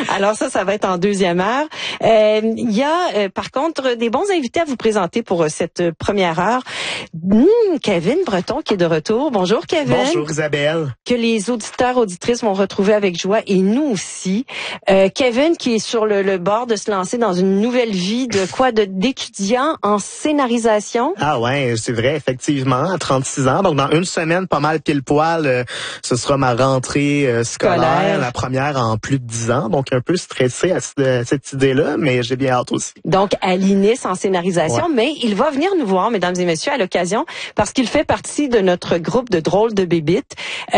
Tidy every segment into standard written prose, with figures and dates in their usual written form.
Alors ça va être en deuxième heure. Il y a, par contre, des bons invités à vous présenter pour cette première heure. Kevin Breton qui est de retour. Bonjour, Kevin. Bonjour, Isabelle. Que les auditeurs, auditrices vont retrouver avec joie, et nous aussi. Kevin qui est sur le bord de se lancer dans une nouvelle vie d'étudiant en scénarisation. Ah ouais, c'est vrai, effectivement, à 36 ans. Donc, dans une semaine, pas mal pile poil, ce sera ma rentrée scolaire, la première en plus de 10 ans. Donc, un peu stressé à cette idée-là, mais j'ai bien hâte aussi. Donc, à l'INIS en scénarisation, mais il va venir nous voir, mesdames et messieurs, à l'occasion, parce qu'il fait partie de notre groupe de drôles de bébites,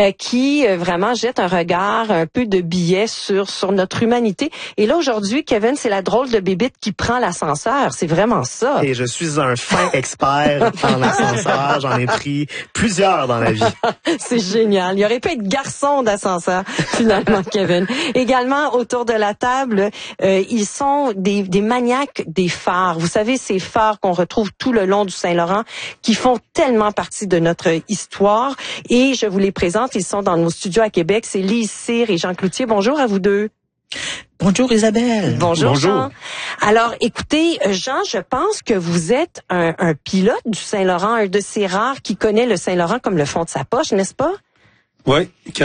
qui vraiment jette un regard, un peu de biais sur notre humanité. Et là, aujourd'hui, Kevin, c'est la drôle de bébite qui prend l'ascenseur. C'est vraiment ça. Et je suis un fin expert en ascenseur. J'en ai pris plusieurs dans la vie. C'est génial. Il aurait pu être garçon d'ascenseur, finalement, Kevin. Également, autour de la table, ils sont des maniaques des phares. Vous savez, ces phares qu'on retrouve tout le long du Saint-Laurent, qui font tellement partie de notre histoire. Et je vous les présente. Ils sont dans nos studios à Québec. C'est Lise Cyr et Jean Cloutier. Bonjour à vous deux. Bonjour Isabelle. Bonjour Jean. Alors, écoutez, Jean, je pense que vous êtes un pilote du Saint-Laurent, un de ces rares qui connaît le Saint-Laurent comme le fond de sa poche, n'est-ce pas? Oui,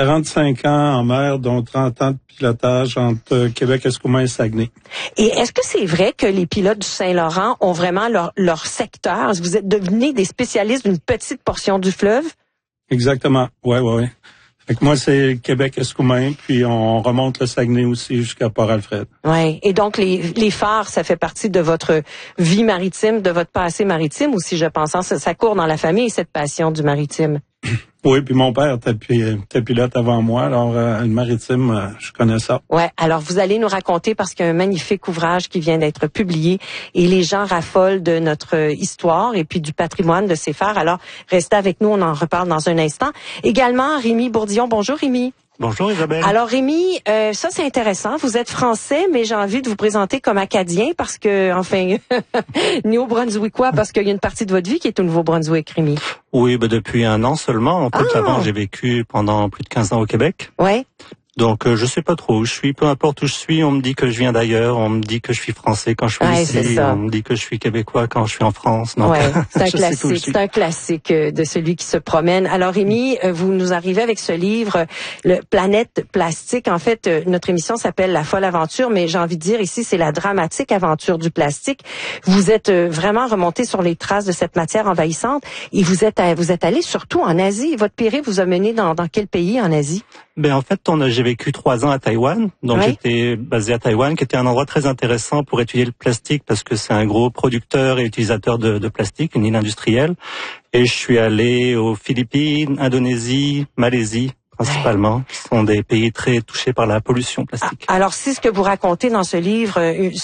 45 ans en mer, dont 30 ans de pilotage entre Québec, Escoumins et Saguenay. Et est-ce que c'est vrai que les pilotes du Saint-Laurent ont vraiment leur secteur? Est-ce que vous êtes devenus des spécialistes d'une petite portion du fleuve? Exactement, ouais. Fait que moi, c'est Québec-Escoumins, puis on remonte le Saguenay aussi jusqu'à Port-Alfred. Ouais. Et donc, les phares, ça fait partie de votre vie maritime, de votre passé maritime aussi, je pense. Ça court dans la famille, cette passion du maritime. Oui, puis mon père était pilote avant moi, alors le maritime, je connais ça. Ouais, alors vous allez nous raconter, parce qu'il y a un magnifique ouvrage qui vient d'être publié et les gens raffolent de notre histoire et puis du patrimoine de ces phares. Alors, restez avec nous, on en reparle dans un instant. Également, Rémi Bourdillon. Bonjour Rémi. Bonjour Isabelle. Alors Rémi, ça c'est intéressant. Vous êtes français, mais j'ai envie de vous présenter comme acadien parce que, enfin, néo-brunswickois, parce qu'il y a une partie de votre vie qui est au Nouveau-Brunswick, Rémi. Oui, depuis 1 an seulement. En fait, avant, j'ai vécu pendant plus de 15 ans au Québec. Ouais. Donc, je sais pas trop où je suis. Peu importe où je suis, on me dit que je viens d'ailleurs. On me dit que je suis français quand je suis ici. On me dit que je suis québécois quand je suis en France. Donc, c'est un classique. C'est un classique de celui qui se promène. Alors, Rémi, vous nous arrivez avec ce livre, le Planète Plastique. En fait, notre émission s'appelle La folle aventure, mais j'ai envie de dire ici, c'est la dramatique aventure du plastique. Vous êtes vraiment remonté sur les traces de cette matière envahissante et vous êtes allé surtout en Asie. Votre périple vous a mené dans quel pays en Asie? En fait, j'ai vécu 3 ans à Taïwan. Donc, j'étais basé à Taïwan, qui était un endroit très intéressant pour étudier le plastique parce que c'est un gros producteur et utilisateur de plastique, une île industrielle. Et je suis allé aux Philippines, Indonésie, Malaisie, principalement, qui sont des pays très touchés par la pollution plastique. Alors, c'est ce que vous racontez dans ce livre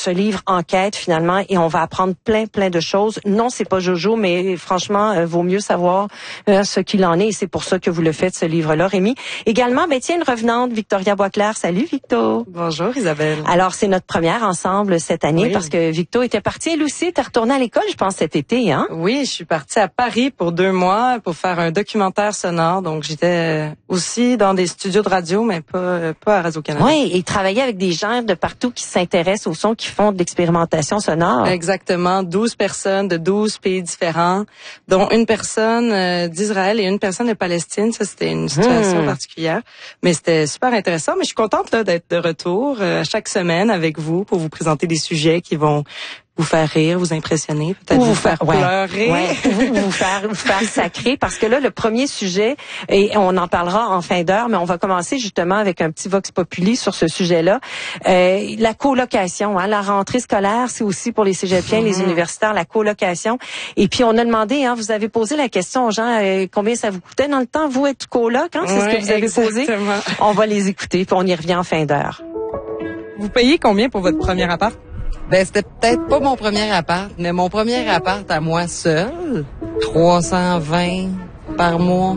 enquête finalement, et on va apprendre plein de choses. Non, c'est pas Jojo, mais franchement, vaut mieux savoir ce qu'il en est, et c'est pour ça que vous le faites, ce livre-là, Rémi. Également, tiens, une revenante, Victoria Boisclair. Salut, Victo. Bonjour, Isabelle. Alors, c'est notre première ensemble cette année, parce que Victo était partie, elle aussi, t'es retournée à l'école, je pense, cet été, hein? Oui, je suis partie à Paris pour 2 mois pour faire un documentaire sonore, donc j'étais aussi dans des studios de radio, mais pas à Radio-Canada. Oui, et travailler avec des gens de partout qui s'intéressent au son, qui font de l'expérimentation sonore. Exactement, 12 personnes de 12 pays différents, dont une personne d'Israël et une personne de Palestine. Ça, c'était une situation particulière, mais c'était super intéressant. Mais je suis contente là d'être de retour chaque semaine avec vous pour vous présenter des sujets qui vont vous faire rire, vous impressionner, peut-être vous faire pleurer. Vous faire sacrer, parce que là, le premier sujet, et on en parlera en fin d'heure, mais on va commencer justement avec un petit vox populi sur ce sujet-là. La colocation, la rentrée scolaire, c'est aussi pour les cégepiens, les universitaires, la colocation. Et puis, on a demandé, vous avez posé la question aux gens, combien ça vous coûtait dans le temps, vous être coloc, c'est ce que vous avez posé. On va les écouter, puis on y revient en fin d'heure. Vous payez combien pour votre premier appart? C'était peut-être pas mon premier appart, mais mon premier appart à moi seul, 320 par mois.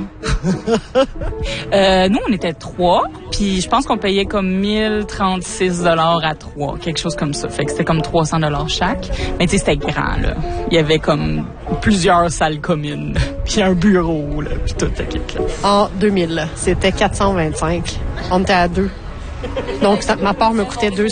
Nous, on était 3, puis je pense qu'on payait comme 1036 $ à 3, quelque chose comme ça. Fait que c'était comme 300 $ chaque. Mais tu sais, c'était grand, là. Il y avait comme plusieurs salles communes, puis un bureau, là, puis tout. En 2000, c'était 425. On était à 2. Donc, ma part me coûtait 200